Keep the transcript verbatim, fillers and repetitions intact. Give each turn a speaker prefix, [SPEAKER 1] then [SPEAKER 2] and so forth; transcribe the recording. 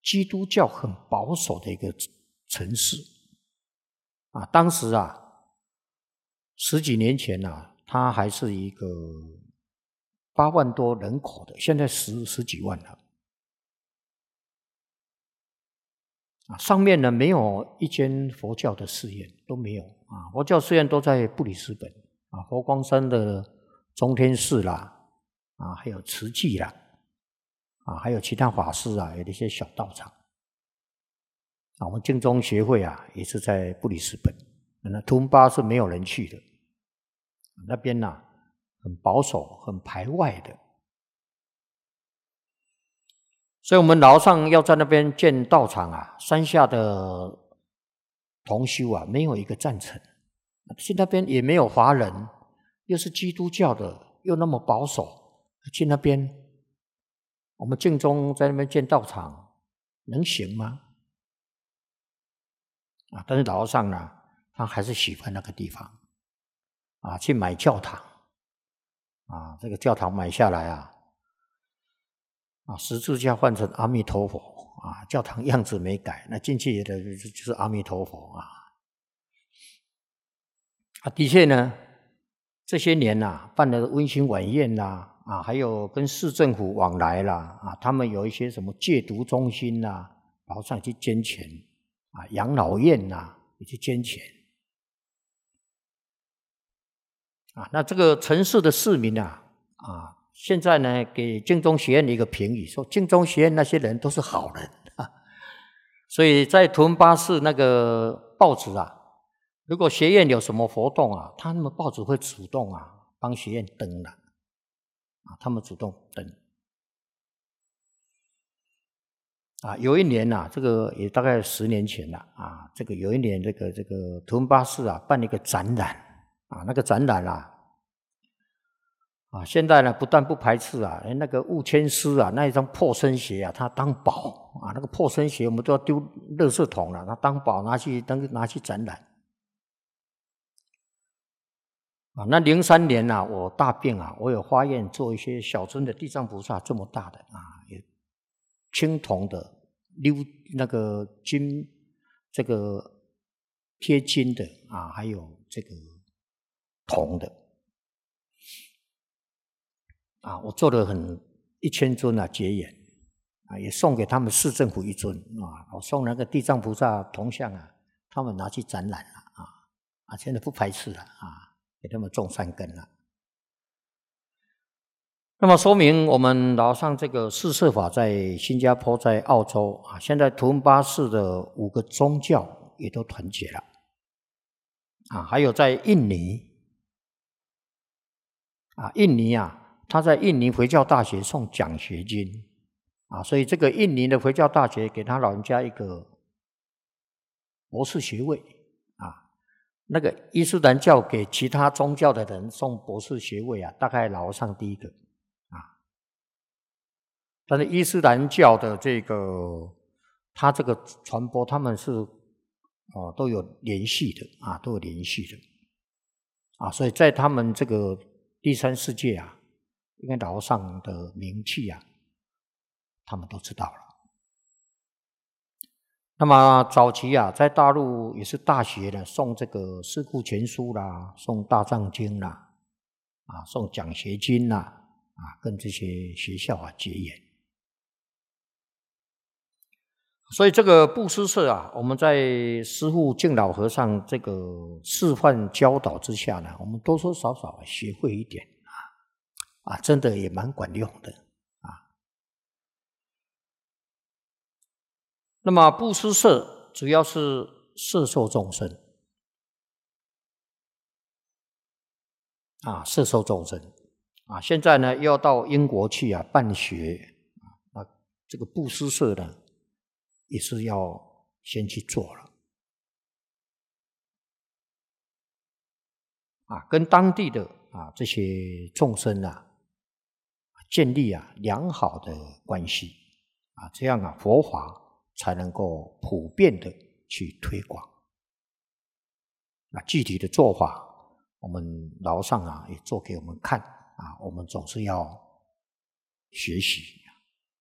[SPEAKER 1] 基督教很保守的一个城市啊。当时啊，十几年前啊，它还是一个八万多人口的，现在十十几万了。啊，上面呢没有一间佛教的寺院，都没有啊。佛教寺院都在布里斯本啊，佛光山的中天寺啦，啊，还有慈济啦，啊，还有其他法师啊，有一些小道场。啊，我们净宗协会啊，也是在布里斯本，那图巴是没有人去的，那边呐、啊、很保守、很排外的。所以我们老和尚要在那边建道场啊，山下的同修啊，没有一个赞成。去那边也没有华人，又是基督教的，又那么保守，去那边，我们净宗在那边建道场，能行吗？啊，但是老和尚呢，他还是喜欢那个地方，啊，去买教堂，啊，这个教堂买下来啊。啊，十字架换成阿弥陀佛啊，教堂样子没改，那进去的就是阿弥陀佛啊。啊，的确呢，这些年呐、啊，办了温馨晚宴啦，啊，还有跟市政府往来啦，啊，他们有一些什么戒毒中心啦，然后上去捐钱，啊，养老院呐，也去捐钱。啊，那这个城市的市民啊，啊。现在呢，给净宗学院的一个评语，说净宗学院那些人都是好人啊。所以在图文巴士那个报纸啊，如果学院有什么活动啊，他们报纸会主动啊帮学院登的啊，他们主动登啊。有一年呐、啊，这个也大概十年前了啊，这个有一年这个这个图文巴士啊办了一个展览啊，那个展览啊。啊，现在呢不但不排斥啊，那个悟谦师啊，那一双破僧鞋啊，他当宝啊，那个破僧鞋我们都要丢垃圾桶了，他当宝拿去当拿去展览。啊，那零三年啊，我大病啊，我有发愿做一些小尊的地藏菩萨这么大的啊，也青铜的鎏那个金这个贴金的啊，还有这个铜的。啊，我做了很一千尊啊结缘啊，也送给他们市政府一尊啊。我送那个地藏菩萨铜像啊，他们拿去展览了啊啊，现在不排斥了啊，给他们种善根了。那么说明我们老和尚这个四摄法在新加坡、在澳洲啊，现在图文巴士的五个宗教也都团结了啊，还有在印尼啊，印尼啊。他在印尼回教大学送奖学金啊，所以这个印尼的回教大学给他老人家一个博士学位啊。那个伊斯兰教给其他宗教的人送博士学位啊，大概老和尚第一个啊。但是伊斯兰教的这个他这个传播，他们是哦都有联系的啊，都有联系的啊，所以在他们这个第三世界啊。因为老和尚的名气啊，他们都知道了。那么早期啊，在大陆也是大学呢，送这个《四库全书》啦，送《大藏经》啦，啊，送奖学金啦，啊，跟这些学校啊结缘。所以这个布施社啊，我们在师父净老和尚这个示范教导之下呢，我们多多少少学会一点。啊，真的也蛮管用的啊。那么布施社主要是摄受众生啊，摄受众生啊。现在呢，又要到英国去啊办学啊，这个布施社呢，也是要先去做了啊，跟当地的啊这些众生啊。建立啊良好的关系啊，这样啊佛法才能够普遍的去推广。那具体的做法，我们老和尚啊也做给我们看啊，我们总是要学习。